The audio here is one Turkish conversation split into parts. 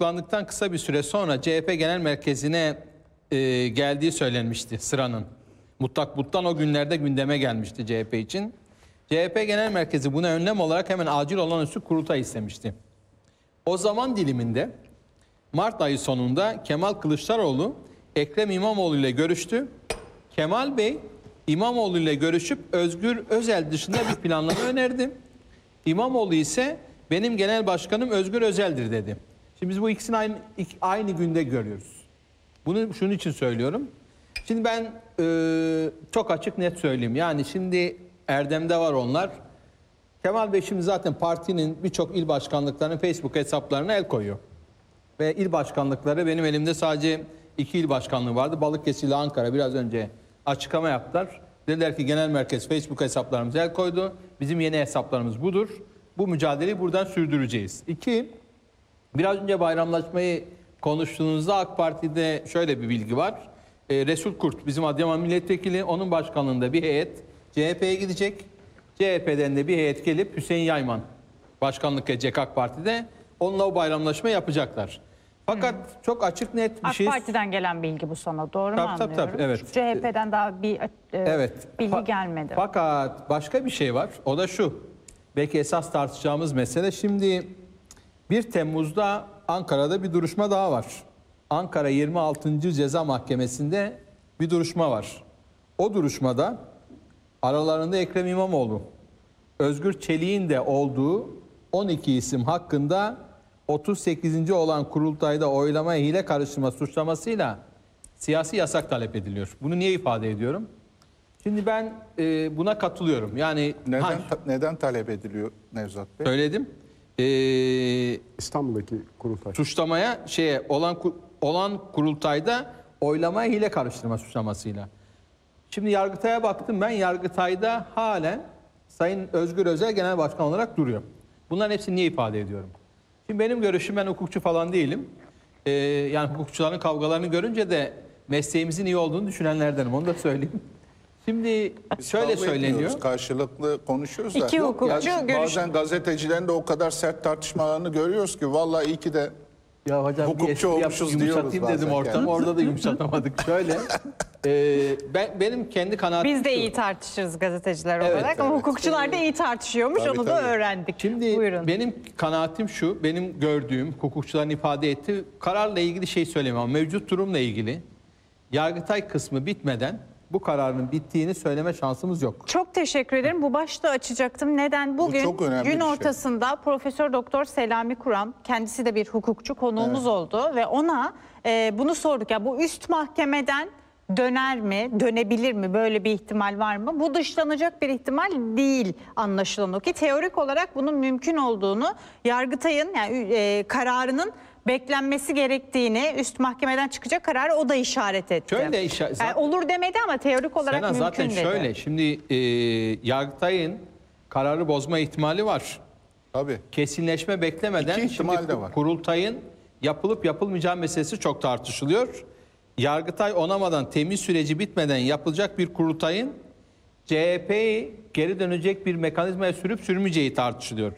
tutuklandıktan kısa bir süre sonra CHP Genel Merkezi'ne geldiği söylenmişti sıranın. Mutlakbut'tan o günlerde gündeme gelmişti CHP için. CHP Genel Merkezi buna önlem olarak hemen acil olağanüstü kurultay istemişti. O zaman diliminde Mart ayı sonunda Kemal Kılıçdaroğlu Ekrem İmamoğlu ile görüştü. Kemal Bey İmamoğlu ile görüşüp Özgür Özel dışında bir planlama önerdi. İmamoğlu ise benim genel başkanım Özgür Özel'dir dedi. Şimdi biz bu ikisini aynı günde görüyoruz. Bunu şunun için söylüyorum. Şimdi ben çok açık net söyleyeyim. Yani şimdi Erdem'de var onlar. Kemal Bey şimdi zaten partinin birçok il başkanlıklarının Facebook hesaplarına el koyuyor. Ve il başkanlıkları benim elimde sadece 2 il başkanlığı vardı. Balıkesir ile Ankara biraz önce açıklama yaptılar. Dediler ki genel merkez Facebook hesaplarımıza el koydu. Bizim yeni hesaplarımız budur. Bu mücadeleyi buradan sürdüreceğiz. 2, biraz önce bayramlaşmayı konuştuğunuzda AK Parti'de şöyle bir bilgi var. Resul Kurt bizim Adıyaman milletvekili, onun başkanlığında bir heyet CHP'ye gidecek. CHP'den de bir heyet gelip Hüseyin Yayman başkanlık edecek AK Parti'de. Onunla o bayramlaşma yapacaklar. Fakat çok açık net bir AK şey... AK Parti'den gelen bilgi bu sana, doğru mu anlıyorum? Tabii, evet. CHP'den daha bir bilgi gelmedi. Fakat başka bir şey var. O da şu. Belki esas tartışacağımız mesele. Şimdi 1 Temmuz'da Ankara'da bir duruşma daha var. Ankara 26. Ceza Mahkemesi'nde bir duruşma var. O duruşmada aralarında Ekrem İmamoğlu, Özgür Çelik'in de olduğu 12 isim hakkında 38. olan kurultayda oylamaya hile karıştırma suçlamasıyla siyasi yasak talep ediliyor. Bunu niye ifade ediyorum? Şimdi ben buna katılıyorum. Yani neden talep ediliyor Nevzat Bey? Söyledim. İstanbul'daki kurultay. Suçlamaya olan kurultayda oylamaya hile karıştırma suçlamasıyla. Şimdi Yargıtay'a baktım ben. Yargıtay'da halen Sayın Özgür Özel Genel Başkan olarak duruyor. Bunların hepsini niye ifade ediyorum? Şimdi benim görüşüm, ben hukukçu falan değilim. Yani hukukçuların kavgalarını görünce de mesleğimizin iyi olduğunu düşünenlerdenim. Onu da söyleyeyim. Şimdi Biz şöyle kavga söyleniyor. etmiyoruz, karşılıklı konuşuyoruz da. İki hukukçu bazen gazetecilerin de o kadar sert tartışmalarını görüyoruz ki vallahi iyi ki de Ya hocam hukukçu bir espri yapıp olmuşuz yumuşatayım diyoruz dedim bazen ortamı. yani. Orada da yumuşatamadık. Şöyle. Benim kendi kanaatim Biz de şu. iyi tartışırız gazeteciler Evet, olarak ama evet. hukukçular da iyi tartışıyormuş. Tabii, Onu da tabii. öğrendik. Şimdi Buyurun. benim kanaatim şu. Benim gördüğüm, hukukçuların ifade ettiği kararla ilgili şey söylemem. Mevcut durumla ilgili Yargıtay kısmı bitmeden bu kararın bittiğini söyleme şansımız yok. Çok teşekkür ederim. Bu başta açacaktım. Neden? Bugün çok önemli gün bir şey. ortasında Profesör Doktor Selami Kuram, kendisi de bir hukukçu, konuğumuz oldu ve ona bunu sorduk. Ya bu üst mahkemeden döner mi, dönebilir mi? Böyle bir ihtimal var mı? Bu dışlanacak bir ihtimal değil anlaşılan o ki. Teorik olarak bunun mümkün olduğunu, Yargıtay'ın yani kararının beklenmesi gerektiğini, üst mahkemeden çıkacak kararı o da işaret etti. Şöyle Yani olur demedi ama teorik olarak Sena, mümkün zaten dedi. şöyle. Şimdi Yargıtay'ın kararı bozma ihtimali var. tabii. Kesinleşme beklemeden İki ihtimal şimdi de var. kurultayın yapılıp yapılmayacağı meselesi çok tartışılıyor. Yargıtay onamadan, temiz süreci bitmeden yapılacak bir kurultayın CHP'yi geri dönecek bir mekanizmaya sürüp sürmeyeceği tartışılıyor.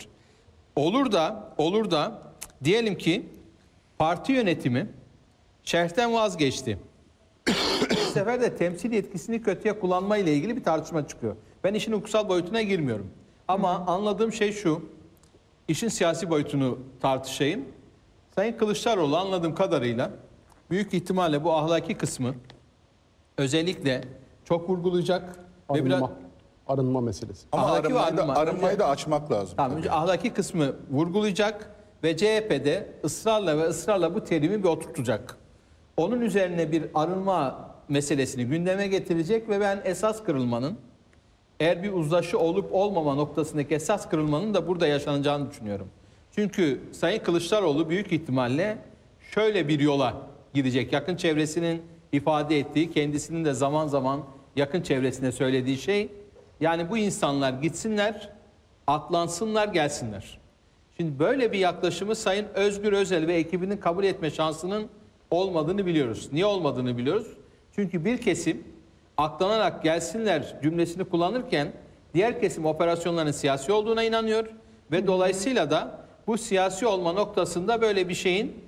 Olur da diyelim ki parti yönetimi şerhten vazgeçti. Bu sefer de temsil yetkisini kötüye kullanma ile ilgili bir tartışma çıkıyor. Ben işin hukuksal boyutuna girmiyorum. Ama anladığım şey şu. İşin siyasi boyutunu tartışayım. Sayın Kılıçdaroğlu anladığım kadarıyla büyük ihtimalle bu ahlaki kısmı özellikle çok vurgulayacak. Ve biraz Arınma meselesi. Ama Ahlaki ve arınmayı da açmak lazım. Tamam, önce ahlaki kısmı vurgulayacak ve CHP'de ısrarla bu terimi bir oturtacak. Onun üzerine bir arınma meselesini gündeme getirecek ve ben esas kırılmanın, eğer bir uzlaşı olup olmama noktasındaki esas kırılmanın da burada yaşanacağını düşünüyorum. Çünkü Sayın Kılıçdaroğlu büyük ihtimalle şöyle bir yola gidecek. Yakın çevresinin ifade ettiği, kendisinin de zaman zaman yakın çevresine söylediği şey, yani bu insanlar gitsinler, atlansınlar, gelsinler. Şimdi böyle bir yaklaşımı Sayın Özgür Özel ve ekibinin kabul etme şansının olmadığını biliyoruz. Niye olmadığını biliyoruz? Çünkü bir kesim aklanarak gelsinler cümlesini kullanırken diğer kesim operasyonların siyasi olduğuna inanıyor ve dolayısıyla da bu siyasi olma noktasında böyle bir şeyin